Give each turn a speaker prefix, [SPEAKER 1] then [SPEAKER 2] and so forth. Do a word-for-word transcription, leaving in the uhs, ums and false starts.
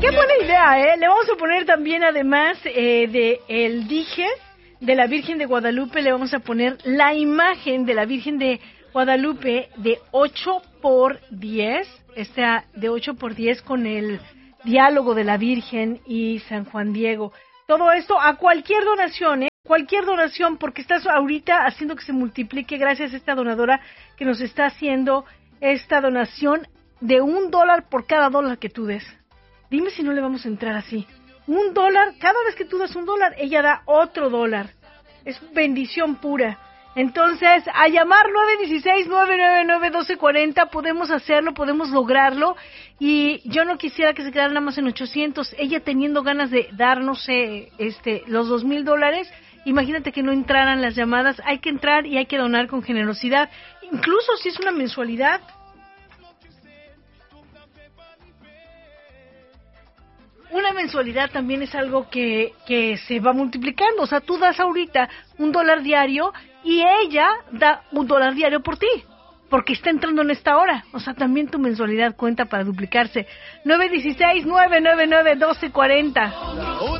[SPEAKER 1] Qué buena idea, ¿eh? Le vamos a poner también, además eh, de el dije de la Virgen de Guadalupe, le vamos a poner la imagen de la Virgen de Guadalupe de ocho por diez, esta de ocho por diez con el diálogo de la Virgen y San Juan Diego. Todo esto a cualquier donación, ¿eh? Cualquier donación, porque estás ahorita haciendo que se multiplique gracias a esta donadora que nos está haciendo esta donación de un dólar por cada dólar que tú des. Dime si no le vamos a entrar así. Un dólar, cada vez que tú das un dólar, ella da otro dólar. Es bendición pura. Entonces, a llamar nueve uno seis, nueve nueve nueve, uno dos cuatro cero, podemos hacerlo, podemos lograrlo. Y yo no quisiera que se quedara nada más en ochocientos. Ella teniendo ganas de dar, no sé, este, los dos mil dólares, imagínate que no entraran las llamadas. Hay que entrar y hay que donar con generosidad. Incluso si es una mensualidad. Una mensualidad también es algo que, que se va multiplicando. O sea, tú das ahorita un dólar diario y ella da un dólar diario por ti, porque está entrando en esta hora. O sea, también tu mensualidad cuenta para duplicarse. nueve uno seis, nueve nueve nueve, uno dos cuatro cero.